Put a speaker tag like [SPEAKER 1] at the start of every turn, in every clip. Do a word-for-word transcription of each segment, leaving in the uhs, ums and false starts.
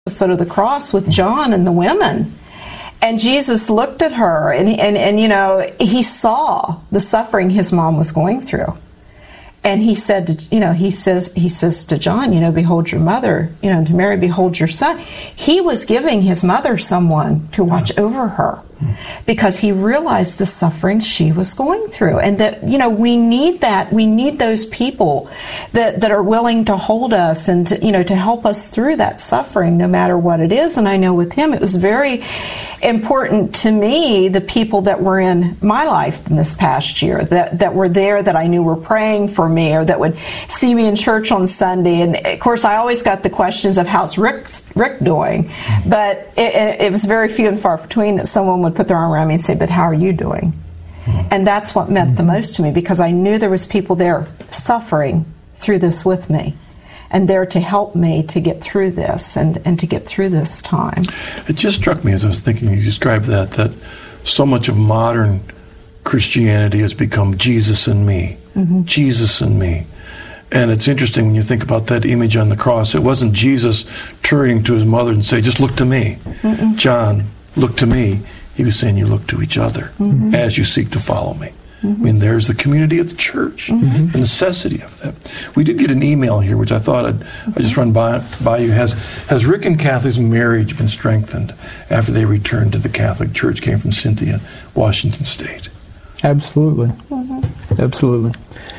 [SPEAKER 1] the foot of the cross with John and the women. And Jesus looked at her, and, and, and you know, he saw the suffering his mom was going through. And he said, to, you know, he says, he says to John, you know, behold your mother, you know, to Mary, behold your son. He was giving his mother someone to watch over her, because he realized the suffering she was going through. And that, you know, we need that. We need those people that, that are willing to hold us and, to, you know, to help us through that suffering, no matter what it is. And I know with him, it was very important to me, the people that were in my life in this past year, that, that were there, that I knew were praying for me, or that would see me in church on Sunday. And of course, I always got the questions of how's Rick, Rick doing? But it, it was very few and far between that someone would put their arm around me and say, but how are you doing? And that's what meant the most to me, because I knew there was people there suffering through this with me, and there to help me to get through this and, and to get through this time.
[SPEAKER 2] It just struck me as I was thinking, you described that, that so much of modern Christianity has become Jesus and me, mm-hmm. Jesus and me. And it's interesting when you think about that image on the cross. It wasn't Jesus turning to his mother and say, just look to me. Mm-mm. John, look to me. He was saying, you look to each other mm-hmm. as you seek to follow me. Mm-hmm. I mean, there's the community of the church, mm-hmm. the necessity of that. We did get an email here, which I thought I'd, mm-hmm. I'd just run by, by you. Has, has Rick and Kathy's marriage been strengthened after they returned to the Catholic Church? Came from Cynthia, Washington State.
[SPEAKER 3] Absolutely. Mm-hmm. Absolutely.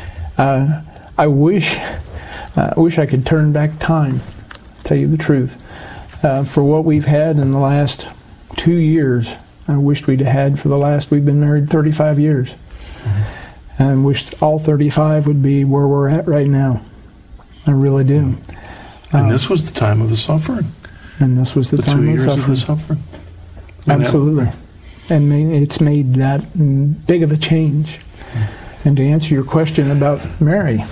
[SPEAKER 3] Uh, I wish uh, I wish I could turn back time, to tell you the truth. Uh, for what we've had in the last two years, I wished we'd had for the last, we've been married thirty-five years. Mm-hmm. And I wished all thirty-five would be where we're at right now. I really do.
[SPEAKER 2] And
[SPEAKER 3] uh,
[SPEAKER 2] this was the time of the suffering.
[SPEAKER 3] And this was the,
[SPEAKER 2] the
[SPEAKER 3] time
[SPEAKER 2] two
[SPEAKER 3] of
[SPEAKER 2] years
[SPEAKER 3] suffering.
[SPEAKER 2] of the suffering.
[SPEAKER 3] Absolutely. And it's made that big of a change. Mm-hmm. And to answer your question about Mary,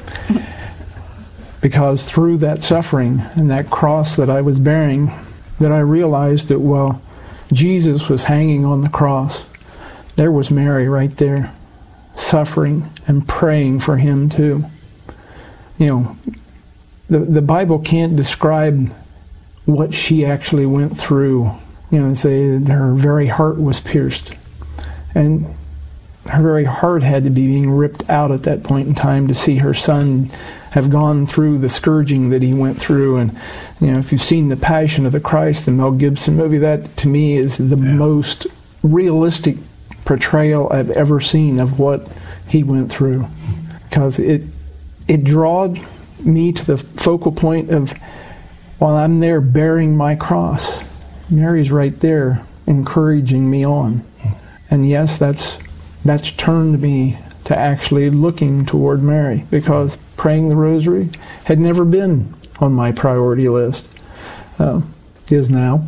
[SPEAKER 3] because through that suffering and that cross that I was bearing, that I realized that while Jesus was hanging on the cross, there was Mary right there, suffering and praying for him too. You know, the the Bible can't describe what she actually went through. You know, and say that her very heart was pierced, and her very heart had to be being ripped out at that point in time to see her son have gone through the scourging that he went through. And, you know, if you've seen The Passion of the Christ, the Mel Gibson movie, that to me is the yeah. most realistic portrayal I've ever seen of what he went through. Because it it drawed me to the focal point of, while I'm there bearing my cross, Mary's right there encouraging me on. And yes, that's that's turned me to actually looking toward Mary, because praying the rosary had never been on my priority list. Uh, is now.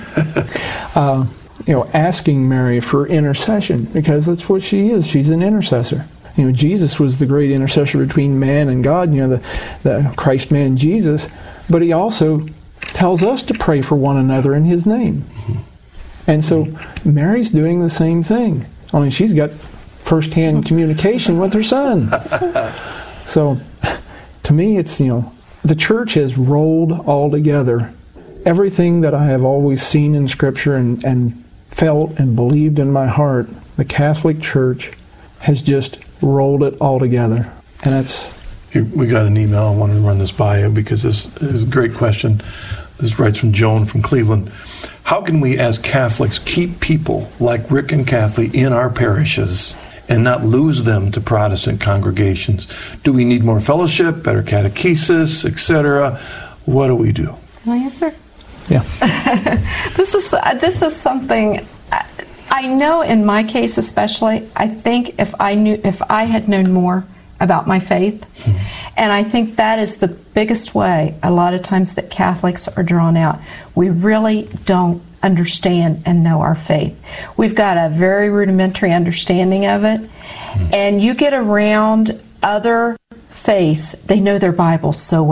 [SPEAKER 3] uh, you know, asking Mary for intercession, because that's what she is. She's an intercessor. You know, Jesus was the great intercessor between man and God, you know, the, the Christ-man Jesus, but he also tells us to pray for one another in his name. And so Mary's doing the same thing. I mean, she's got first-hand communication with her son. So, to me, it's, you know, the church has rolled all together everything that I have always seen in Scripture and, and felt and believed in my heart. The Catholic Church has just rolled it all together. And it's...
[SPEAKER 2] We got an email. I wanted to run this by you because this is a great question. This writes from Joan from Cleveland. How can we as Catholics keep people like Rick and Kathy in our parishes and not lose them to Protestant congregations? Do we need more fellowship, better catechesis, et cetera? What do we do?
[SPEAKER 1] Can I answer?
[SPEAKER 3] Yeah.
[SPEAKER 1] This is this is something I, I know in my case especially. I think if I knew if I had known more about my faith, mm-hmm. and I think that is the biggest way a lot of times that Catholics are drawn out. We really don't understand and know our faith. We've got a very rudimentary understanding of it, mm-hmm. and you get around other faiths, they know their Bibles so well.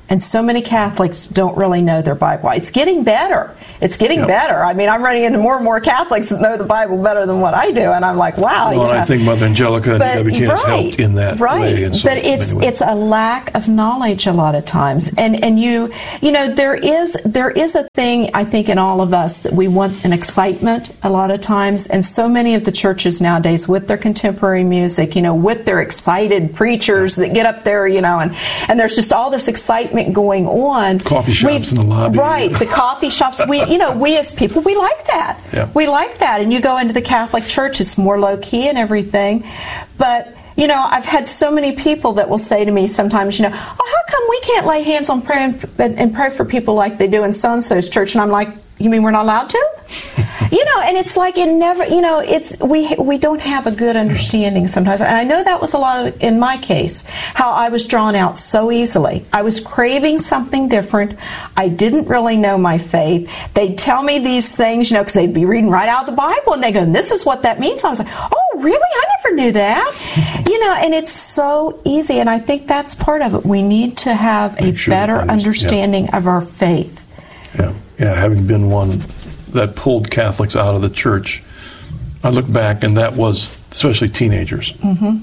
[SPEAKER 1] And so many Catholics don't really know their Bible. It's getting better. It's getting yep. better. I mean, I'm running into more and more Catholics that know the Bible better than what I do, and I'm like, wow.
[SPEAKER 2] Well,
[SPEAKER 1] you
[SPEAKER 2] and
[SPEAKER 1] know.
[SPEAKER 2] I think Mother Angelica and W T N has
[SPEAKER 1] right,
[SPEAKER 2] helped in that
[SPEAKER 1] right.
[SPEAKER 2] way. In so
[SPEAKER 1] but it's
[SPEAKER 2] many ways.
[SPEAKER 1] it's a lack of knowledge a lot of times, and and you you know there is there is a thing I think in all of us that we want an excitement a lot of times, and so many of the churches nowadays with their contemporary music, you know, with their excited preachers that get up there, you know, and and there's just all this excitement going on.
[SPEAKER 2] Coffee shops in the lobby.
[SPEAKER 1] Right, the coffee shops. We, you know, we as people, we like that.
[SPEAKER 2] Yeah.
[SPEAKER 1] We like that. And you go into the Catholic Church, it's more low-key and everything. But, you know, I've had so many people that will say to me sometimes, you know, oh, how come we can't lay hands on prayer and, and pray for people like they do in so-and-so's church? And I'm like, you mean we're not allowed to? You know, and it's like it never, you know, it's we we don't have a good understanding sometimes. And I know that was a lot of, in my case, how I was drawn out so easily. I was craving something different. I didn't really know my faith. They'd tell me these things, you know, because they'd be reading right out of the Bible, and they go, this is what that means. I was like, oh, really? I never knew that. You know, and it's so easy, and I think that's part of it. We need to have a sure better understanding yeah. of our faith.
[SPEAKER 2] Yeah. Yeah, having been one that pulled Catholics out of the church, I look back, and that was especially teenagers, mm-hmm.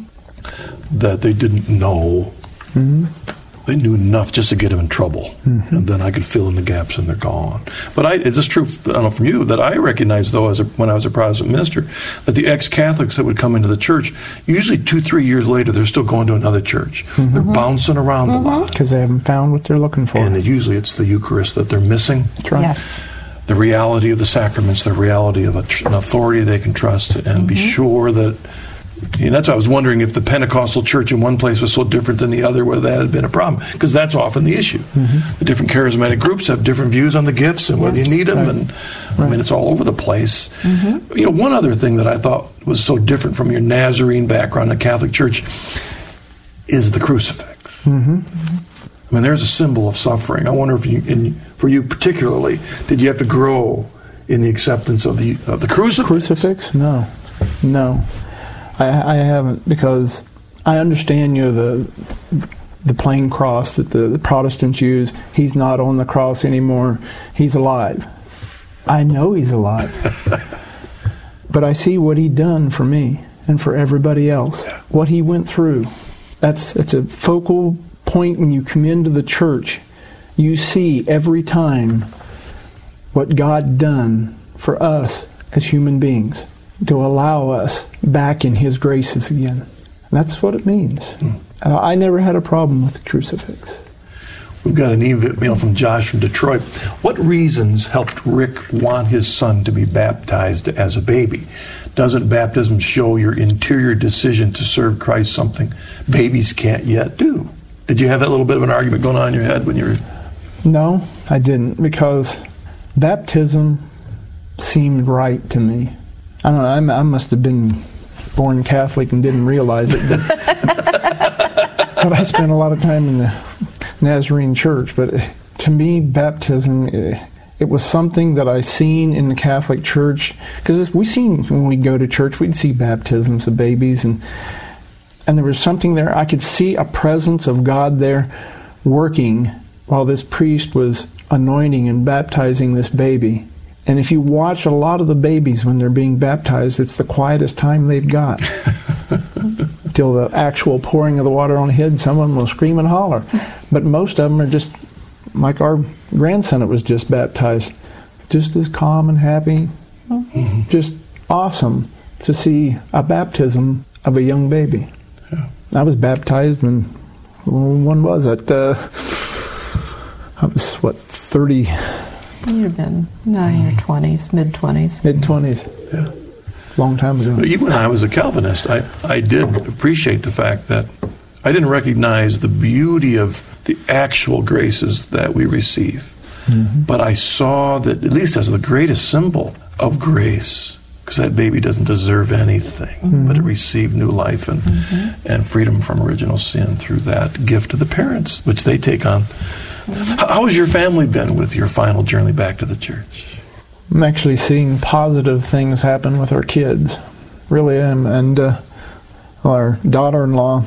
[SPEAKER 2] that they didn't know. Mm-hmm. They knew enough just to get them in trouble, mm-hmm. and then I could fill in the gaps, and they're gone. But I, it's just true, I don't know, from you, that I recognized, though, as a, when I was a Protestant minister, that the ex-Catholics that would come into the church, usually two, three years later, they're still going to another church. Mm-hmm. They're bouncing around mm-hmm. a lot.
[SPEAKER 3] Because they haven't found what they're looking for.
[SPEAKER 2] And usually it's the Eucharist that they're missing.
[SPEAKER 3] That's right.
[SPEAKER 1] Yes.
[SPEAKER 2] The reality of the sacraments, the reality of a tr- an authority they can trust, and mm-hmm. be sure that. And that's why I was wondering if the Pentecostal church in one place was so different than the other, whether that had been a problem. Because that's often the issue. Mm-hmm. The different charismatic groups have different views on the gifts and whether yes. you need them. Right. And right. I mean, it's all over the place. Mm-hmm. You know, one other thing that I thought was so different from your Nazarene background in the Catholic Church is the crucifix. Mm-hmm. I mean, there's a symbol of suffering. I wonder if you, in, for you particularly, did you have to grow in the acceptance of the of the crucifix?
[SPEAKER 3] Crucifix? No, no. I, I haven't, because I understand, you know, the the plain cross that the, the Protestants use. He's not on the cross anymore. He's alive. I know he's alive. But I see what he done for me and for everybody else. What he went through. That's it's a focal point when you come into the church. You see every time what God done for us as human beings, to allow us back in his graces again. And that's what it means. Mm. Uh, I never had a problem with the crucifix.
[SPEAKER 2] We've got an email from Josh from Detroit. What reasons helped Rick want his son to be baptized as a baby? Doesn't baptism show your interior decision to serve Christ, something babies can't yet do? Did you have that little bit of an argument going on in your head when you were...
[SPEAKER 3] No, I didn't, because baptism seemed right to me. I don't know, I'm, I must have been born Catholic and didn't realize it. But, but I spent a lot of time in the Nazarene church. But to me, baptism, it, it was something that I seen in the Catholic Church. Because we seen, when we go to church, we'd see baptisms of babies. And, and there was something there. I could see a presence of God there working while this priest was anointing and baptizing this baby. And if you watch a lot of the babies when they're being baptized, it's the quietest time they've got. Till the actual pouring of the water on the head, some of them will scream and holler. But most of them are just, like our grandson that was just baptized, just as calm and happy. Mm-hmm. Just awesome to see a baptism of a young baby. Yeah. I was baptized when, when was it? Uh, I was, what, thirty...
[SPEAKER 1] You've been, no, in your twenties, mid-twenties.
[SPEAKER 3] Mid-twenties.
[SPEAKER 2] Yeah.
[SPEAKER 3] Long time ago.
[SPEAKER 2] Even when I was a Calvinist, I, I did appreciate the fact that I didn't recognize the beauty of the actual graces that we receive. Mm-hmm. But I saw that, at least as the greatest symbol of grace, because that baby doesn't deserve anything, mm-hmm. but it received new life and, mm-hmm. and freedom from original sin through that gift of the parents, which they take on. How has your family been with your final journey back to the church?
[SPEAKER 3] I'm actually seeing positive things happen with our kids. Really am. And uh, our daughter-in-law,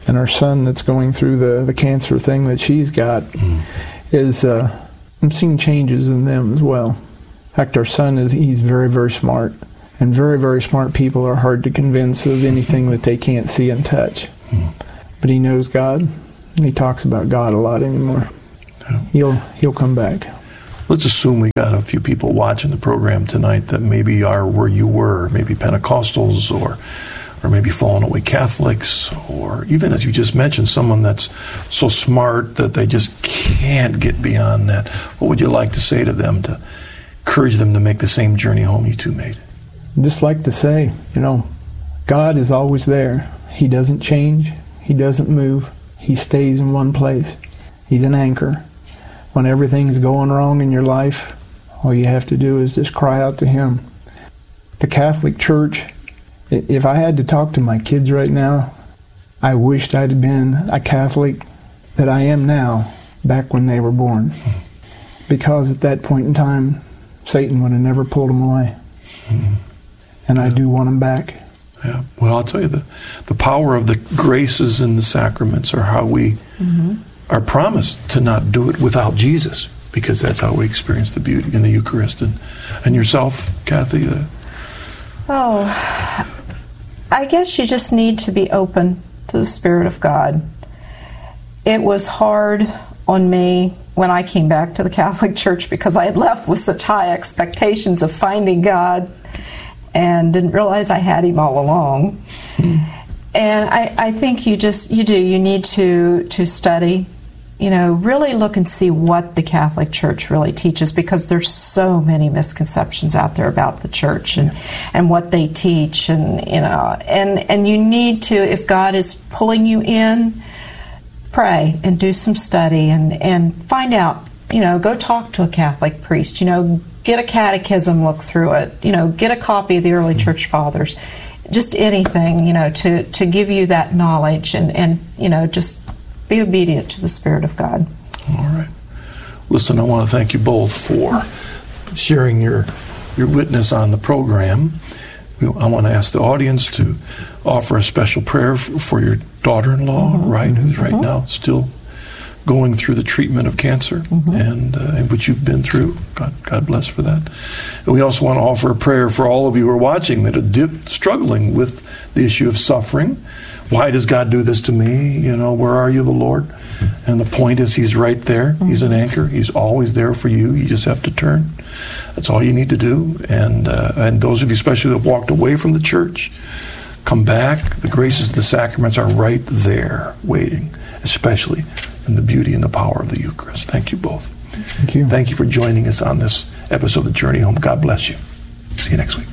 [SPEAKER 3] And our son that's going through the, the cancer thing that she's got mm. is, uh, I'm seeing changes in them as well. In fact, our son is, he's very, very smart. And very, very smart people are hard to convince of anything that they can't see and touch. Mm. But he knows God, and he talks about God a lot anymore. Yeah. He'll, he'll come back.
[SPEAKER 2] Let's assume we got a few people watching the program tonight that maybe are where you were, maybe Pentecostals or or maybe fallen away Catholics, or even, as you just mentioned, someone that's so smart that they just can't get beyond that. What would you like to say to them to encourage them to make the same journey home you two made?
[SPEAKER 3] I'd just like to say, you know, God is always there. He doesn't change. He doesn't move. He stays in one place. He's an anchor. When everything's going wrong in your life, all you have to do is just cry out to Him. The Catholic Church, if I had to talk to my kids right now, I wished I'd been a Catholic that I am now, back when they were born. Because at that point in time, Satan would have never pulled them away. Mm-hmm. And I do want them back.
[SPEAKER 2] Yeah. Well, I'll tell you, the, the power of the graces and the sacraments are how we mm-hmm. are promised to not do it without Jesus, because that's how we experience the beauty in the Eucharist. And, and yourself, Kathy? Uh,
[SPEAKER 1] oh, I guess you just need to be open to the Spirit of God. It was hard on me when I came back to the Catholic Church because I had left with such high expectations of finding God and didn't realize I had Him all along. Mm. And I, I think you just, you do, you need to, to study, you know, really look and see what the Catholic Church really teaches, because there's so many misconceptions out there about the Church and, and what they teach, and, you know, and, and you need to, if God is pulling you in, pray and do some study and, and find out, you know, go talk to a Catholic priest, you know, get a catechism, look through it, you know, get a copy of the early Church Fathers, just anything, you know, to, to give you that knowledge and, and, you know, just be obedient to the Spirit of God.
[SPEAKER 2] All right. Listen, I want to thank you both for sharing your your witness on the program. I want to ask the audience to offer a special prayer for, for your daughter-in-law, mm-hmm. right, who's right mm-hmm. now still going through the treatment of cancer, mm-hmm. and uh, which you've been through. God, God bless for that. And we also want to offer a prayer for all of you who are watching that are di- struggling with the issue of suffering. Why does God do this to me? You know, where are you, the Lord? And the point is, He's right there. Mm-hmm. He's an anchor. He's always there for you. You just have to turn. That's all you need to do. And uh, and those of you especially that walked away from the church, come back. The graces of the sacraments are right there waiting, especially in the beauty and the power of the Eucharist. Thank you both.
[SPEAKER 3] Thank you.
[SPEAKER 2] Thank you for joining us on this episode of The Journey Home. God bless you. See you next week.